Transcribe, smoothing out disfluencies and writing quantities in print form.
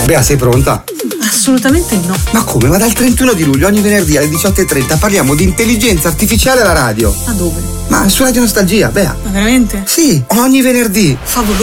Bea, sei pronta? Assolutamente no. Ma come? Ma dal 31 di luglio ogni venerdì alle 18:30 parliamo di intelligenza artificiale alla radio. Ma dove? Ma su Radio Nostalgia, Bea. Ma veramente? Sì, ogni venerdì. Favoloso.